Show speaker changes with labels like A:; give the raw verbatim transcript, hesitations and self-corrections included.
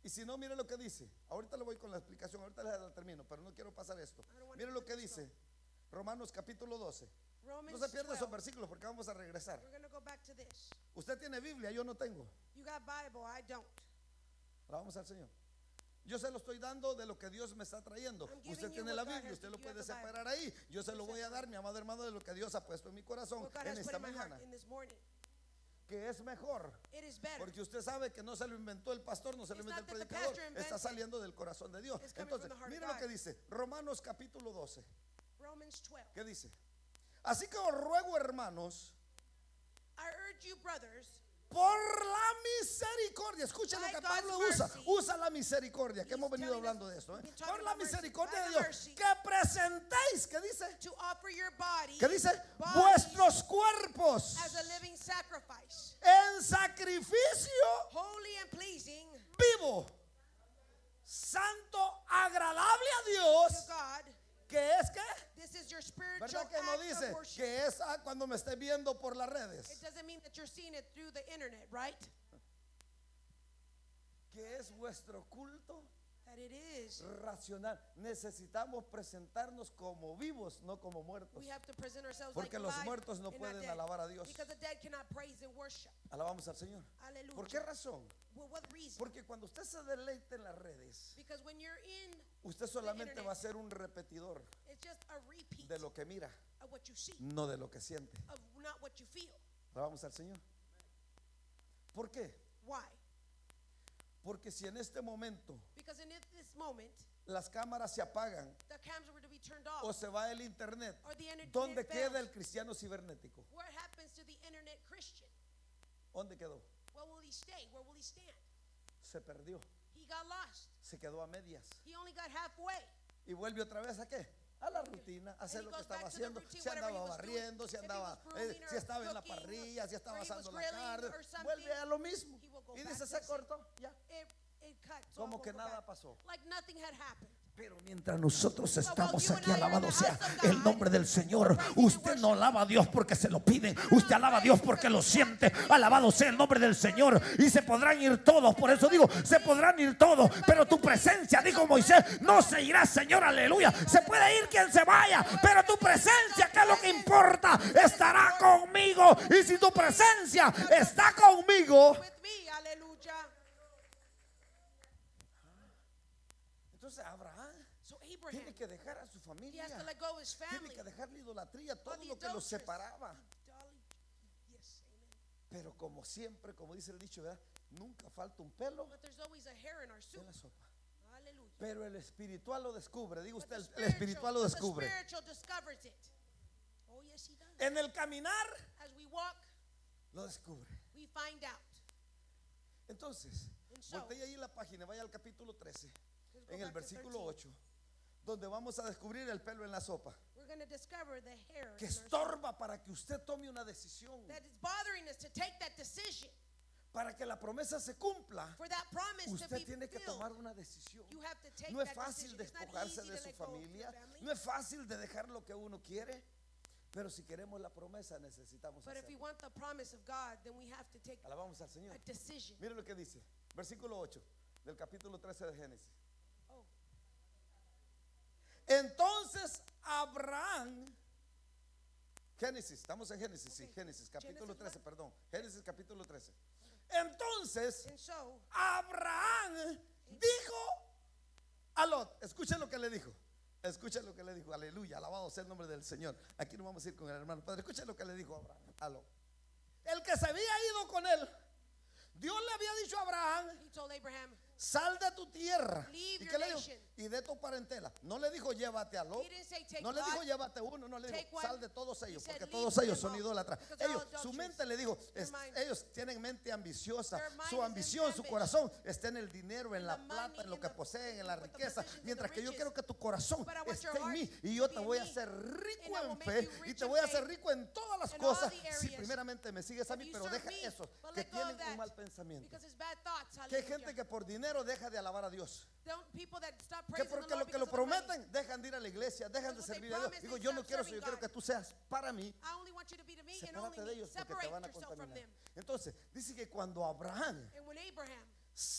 A: Y si no, mire lo que dice. Ahorita le voy con la explicación, ahorita la termino, pero no quiero pasar esto. Mire lo que dice Romanos capítulo doce. No se pierda esos versículos porque vamos a regresar. Usted tiene Biblia, yo no tengo. Vamos al Señor. Yo se lo estoy dando de lo que Dios me está trayendo. Usted tiene la Biblia, usted lo puede separar ahí. Yo se lo voy a dar, mi amado hermano, de lo que Dios ha puesto en mi corazón en esta mañana. Que es mejor, porque usted sabe que no se lo inventó el pastor, no se lo inventó el predicador, está saliendo del corazón de Dios. Entonces, mire lo que dice Romanos capítulo doce. ¿Qué dice? Así que os ruego, hermanos, por la misericordia. Escuchen lo que Pablo usa. Usa la misericordia, que hemos venido hablando de esto, ¿eh? Por la misericordia de Dios, que presentéis, ¿qué dice? ¿Qué dice? Vuestros cuerpos en sacrificio vivo, santo, agradable a Dios. ¿Qué es qué? ¿Verdad que no dice que es ah, cuando me esté viendo por las redes? ¿Qué es vuestro culto? Racional. Necesitamos presentarnos como vivos, no como muertos. Porque los muertos no pueden alabar a Dios. Alabamos al Señor. ¿Por qué razón? Porque cuando usted se deleite en las redes, usted solamente va a ser un repetidor de lo que mira, no de lo que siente. Alabamos al Señor. ¿Por qué? Porque si en este momento las cámaras se apagan o se va el internet, ¿dónde queda el cristiano cibernético? ¿Dónde quedó? Se perdió. Se quedó a medias. Y vuelve otra vez a qué? A la rutina, a hacer lo que estaba haciendo. Se andaba barriendo, se andaba, eh, si estaba en la parrilla, si estaba asando la carne, vuelve a lo mismo. Y dice, se cortó, ya. Como que nada pasó. Pero mientras nosotros estamos aquí, alabado sea el nombre del Señor. Usted no alaba a Dios porque se lo piden, usted alaba a Dios porque lo siente. Alabado sea el nombre del Señor. Y se podrán ir todos, por eso digo, se podrán ir todos, pero tu presencia, dijo Moisés, no se irá, Señor, aleluya. Se puede ir quien se vaya, pero tu presencia, que es lo que importa, estará conmigo. Y si tu presencia está conmigo, entonces Abraham tiene que dejar a su familia, tiene que dejar la idolatría, todo lo que los separaba. Pero como siempre, como dice el dicho, ¿verdad? Nunca falta un pelo en la sopa. Pero el espiritual lo descubre. Diga usted, el espiritual lo descubre. En el caminar lo descubre. Entonces, voltee ahí la página, vaya al capítulo trece, en el versículo ocho, donde vamos a descubrir el pelo en la sopa, que estorba para que usted tome una decisión. Para que la promesa se cumpla, usted tiene que tomar una decisión. No es fácil despojarse de su familia, no es fácil de dejar lo que uno quiere, pero si queremos la promesa necesitamos hacerlo. Alabamos al Señor. Mire lo que dice, versículo ocho del capítulo trece de Génesis. Entonces Abraham, Génesis, estamos en Génesis, sí, Génesis capítulo trece, perdón, Génesis capítulo trece. Entonces Abraham dijo a Lot, escuchen lo que le dijo, escuchen lo que le dijo, aleluya, alabado sea el nombre del Señor. Aquí no vamos a ir con el hermano padre, escuchen lo que le dijo Abraham a Lot, el que se había ido con él. Dios le había dicho a Abraham, sal de tu tierra. ¿Y qué le dijo? Y de tu parentela. No le dijo llévate a Lot. No le dijo llévate uno. No le dijo sal de todos ellos, porque todos ellos son idólatras. Ellos, su mente le dijo, es, ellos tienen mente ambiciosa. Su ambición, su corazón está en el dinero, en la plata, en lo que poseen, en la riqueza. Mientras que yo quiero que tu corazón esté en mí, y yo te voy a hacer rico en fe y te voy a hacer rico en todas las cosas si primeramente me sigues a mí. Pero deja esos que tienen un mal pensamiento, que hay gente que por dinero deja de alabar a Dios, que porque lo que lo prometen dejan de ir a la iglesia, dejan de servir a Dios. Digo, yo no quiero eso, yo quiero que tú seas para mí. Sepárate de ellos porque te van a contaminar. Entonces dice que cuando Abraham